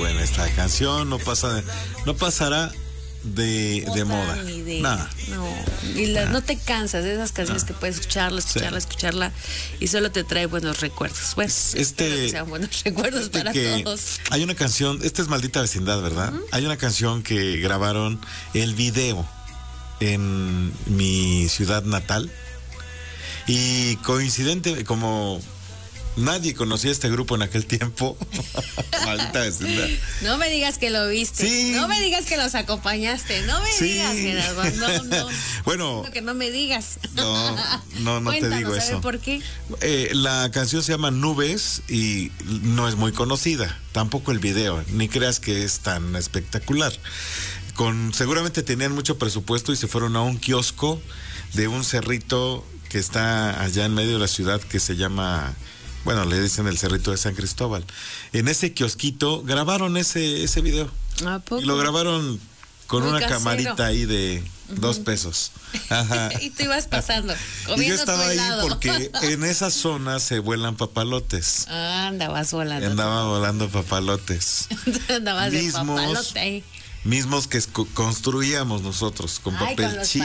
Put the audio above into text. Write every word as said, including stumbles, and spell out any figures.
buena esta canción, no pasa de, no pasará de, de moda. Nada. No, y la, nah. no te cansas de esas canciones nah. que puedes escucharla, escucharla, sí. escucharla y solo te trae buenos recuerdos. Pues este, que sean buenos recuerdos este para todos. Hay una canción, esta es Maldita Vecindad, ¿verdad? Uh-huh. Hay una canción que grabaron el video en mi ciudad natal y coincidente, como nadie conocía este grupo en aquel tiempo. Maldita Vecindad. No me digas que lo viste. Sí. No me digas que los acompañaste. No me sí. digas, Gerardo. No, no. Bueno. No, que no me digas. No, no, no te digo eso. ¿Por qué? Eh, la canción se llama Nubes y no es muy conocida. Tampoco el video. Ni creas que es tan espectacular. Con, seguramente tenían mucho presupuesto y se fueron a un kiosco de un cerrito que está allá en medio de la ciudad que se llama... Bueno, le dicen el Cerrito de San Cristóbal. En ese kiosquito grabaron ese ese video. ¿A poco? Y lo grabaron con Muy una casero. Camarita ahí de uh-huh. dos pesos. Ajá. Y tú ibas pasando, comiendo y yo estaba tu ahí helado. porque en esa zona se vuelan papalotes. Ah, andabas volando. Andaba volando papalotes. Andabas mismos, de papalote ahí. Mismos que construíamos nosotros con Ay, papel con los chino.